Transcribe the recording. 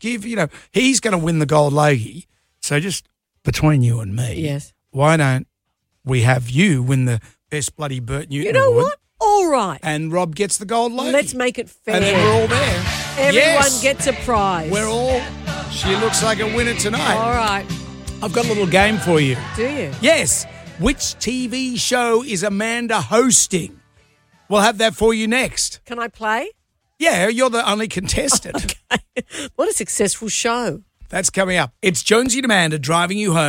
he's going to win the gold Logie. So just between you and me, Yes. why don't we have you win the best bloody Bert Newton You know award? what? All right. And Rob gets the gold Logie. Let's make it fair. And then we're all there. Everyone gets a prize. She looks like a winner tonight. All right. I've got a little game for you. Do you? Yes. Which TV show is Amanda hosting? We'll have that for you next. Can I play? Yeah, you're the only contestant. Okay. What a successful show. That's coming up. It's Jonesy and Amanda driving you home.